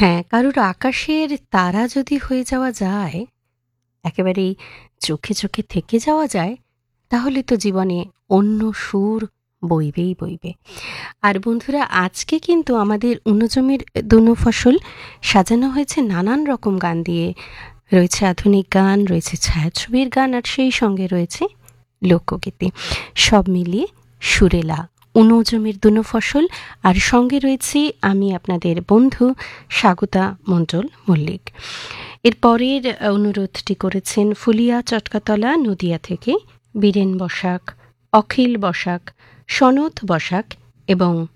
হ্যাঁ, কারুর আকাশের তারা যদি হয়ে যাওয়া যায়, একেবারেই চোখে চোখে থেকে যাওয়া যায়, তাহলে তো জীবনে অন্য সুর বইবেই বইবে। আর বন্ধুরা, আজকে কিন্তু আমাদের উনজমির দুনো ফসল সাজানো হয়েছে নানান রকম গান দিয়ে। রয়েছে আধুনিক গান, রয়েছে ছায়াছবির গান, আর সেই সঙ্গে রয়েছে লোকগীতি। সব মিলিয়ে সুরেলা উনজমির দুনো ফসল। আর সঙ্গে রয়েছি আমি, আপনাদের বন্ধু স্বাগতা মণ্ডল মল্লিক। এর পরের অনুরোধটি করেছেন ফুলিয়া চটকাতলা নদিয়া থেকে বীরেন বসাক, অখিল বসাক, সনৎ বসাক এবং